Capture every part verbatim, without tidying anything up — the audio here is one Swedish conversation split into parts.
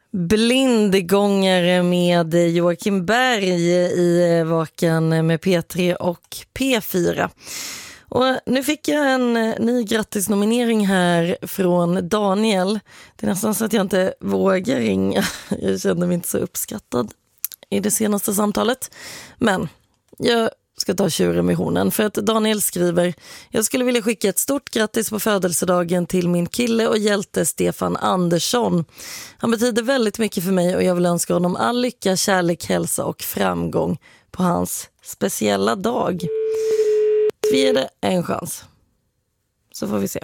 Blindgångare med Joakim Berg i Vaken med P tre och P fyra. Och nu fick jag en ny grattisnominering här från Daniel. Det är nästan så att jag inte vågar ringa. Jag kände mig inte så uppskattad i det senaste samtalet. Men jag ska ta tjuren med hornen, för att Daniel skriver: jag skulle vilja skicka ett stort grattis på födelsedagen till min kille och hjälte Stefan Andersson. Han betyder väldigt mycket för mig och jag vill önska honom all lycka, kärlek, hälsa och framgång på hans speciella dag. Vi ger det en chans, så får vi se.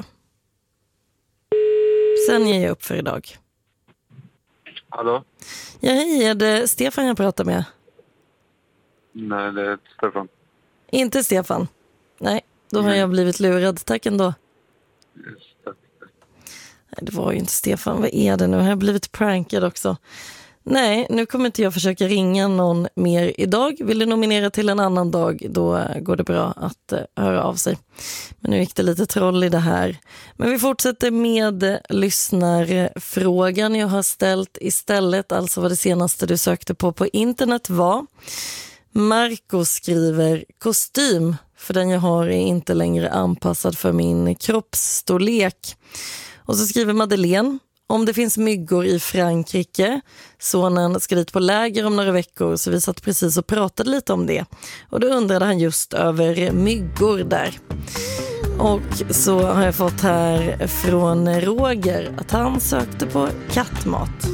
Sen ger jag upp för idag. Hallå? Ja, hej, är det Stefan jag pratar med? Nej, det är Stefan. Inte Stefan? Nej, då har jag blivit lurad. Tack ändå. Nej, det var ju inte Stefan. Vad är det nu? Jag har blivit prankad också. Nej, nu kommer inte jag försöka ringa någon mer idag. Vill du nominera till en annan dag, då går det bra att uh, höra av sig. Men nu gick det lite troll i det här. Men vi fortsätter med lyssnarfrågan jag har ställt istället. Alltså vad det senaste du sökte på på internet var. Marco skriver: kostym, för den jag har är inte längre anpassad för min kroppsstorlek. Och så skriver Madeleine: om det finns myggor i Frankrike, sonen ska dit på läger om några veckor, så vi satt precis och pratade lite om det. Och då undrade han just över myggor där. Och så har jag fått här från Roger att han sökte på kattmat.